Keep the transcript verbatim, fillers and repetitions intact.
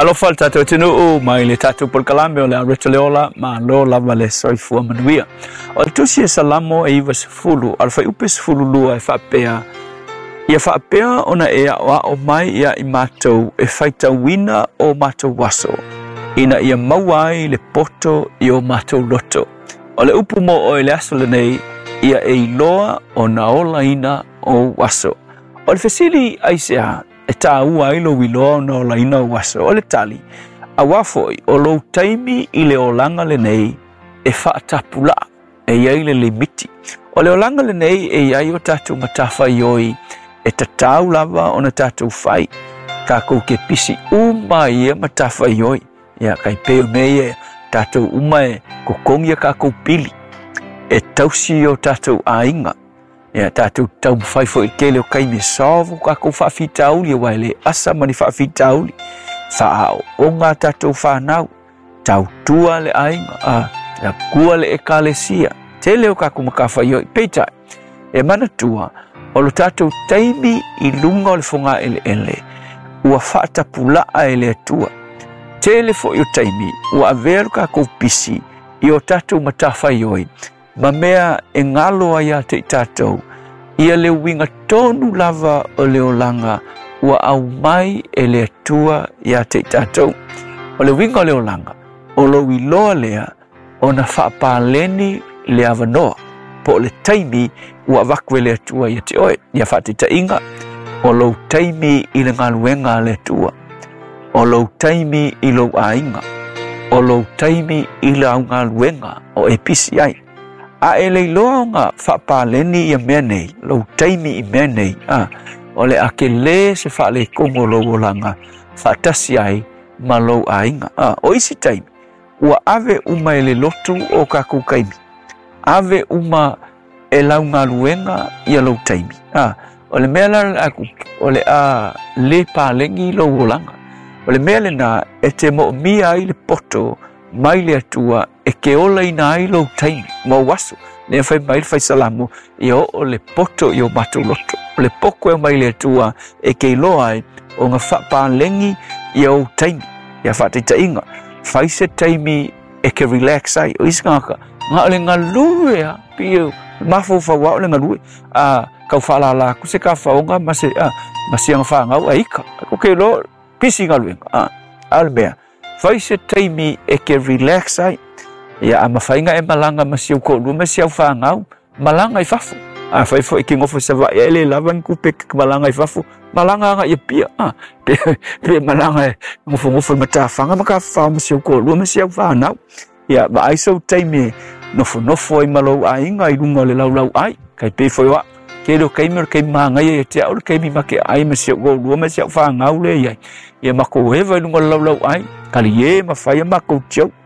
Alo falta to tinu o mai le tatu por kalame o le areta leola ma lo lava le soifua manuia. O tusi e salamo e iwa sefulu, al fai upe sefulu lua e whapea. Ia whapea ona e a o mai ia i mātou e whaita wina o mātou waso. Ina ia mauai le poto i o mātou loto. O le upu mo o e le aso le nei, ia e iloa o na ola ina o waso. O le fesili aisea, e tā ua ilo wiloa na o laina o waso o le tali, a wafoi o lo taimi i le olanga le nei e whaatapula e iai le limiti. O le olanga le nei e iai o tātou matafa ioi e tatau lava o na tātou whai, kako ke pisi uma ia matafa ioi, ia kai peo mei e tātou uma e kokongia kako pili, e tausi o tātou ainga. Ia tātou tau mwhaifo i kele o kai me savu kako whawhitauli e waile asa mani whawhitauli. Whaao o ngā tātou whanau, tau tua le ainga, a ia kua le e kalesia, te leo kako makawha ioi, peitai, e mana tua, o lo tātou taimi i lunga o le whonga ele ele, ua whaatapulaa ele atua. Te le fo i o taimi, ua averu kako pisi i o tātou matawha ioi, ma mea e ngalo ai a te tātou, ia le winga tonu lava o le olanga ua au mai e le atua i a te tātou. O le winga o le olanga, o lo iloa lea o na whaapaleni le avanoa, po le taimi ua wakwe le atua i a te oe, ia whaatita inga, o lo taimi i le ngaluenga le atua, o lo taimi i lo ainga, o lo taimi i le au ngaluenga o e pisi ai. A e lei loa ngā whapaleni i a mea nei, lau taimi i mea nei, ah, o le ake le se whale kongo lau o langa, whatasi ai ma lau ainga. Ah, o isi taimi, ua ave uma e le lotu o kako kaimi, ave uma e lau ngā luenga i a lau taimi. Ah, o le mea lara aku, o le a le palengi lau o langa, o le mea le na e te mo mia ai le poto, mai le atua e ke ola ina ai lau taimi, ma waso, ne fai mai le fai salamo, i o o le poto i o matou loto, o le poko e mai le atua e ke iloa ai, o ngā whapalengi i o taimi, ia whateita inga, fai se taimi e ke relax ai, o isi ngaka, ngā ole ngā lue a, pio, mafo whawa ole ngā lue, a, kau whalala, kuse ka whaonga, mase, a, masi anga whaangau, a ika, ko ke lo, pisi ngā lue, a, ale mea, fai se taimi e ke relax ai, ia a mawhainga e malanga masiau ko lua masiau whangau, malanga i fafu. A whai fo e ki ngofo sa wa e le lawan kupe ke malanga i fafu, malanga anga i pia. Ah, pe, pe malanga e ngofo ngofo mata whanga maka whao masiau ko lua masiau whanau. Ia ba aisau taimi nofo nofo i malau a inga i runga le lau lau ai, kai pe fo wa ke do kai mer kai manga e te au kai mi make ai masiau ko lua masiau whangau le ia. Ia mako heva i runga lau lau ai, kali e mawhai mako tau.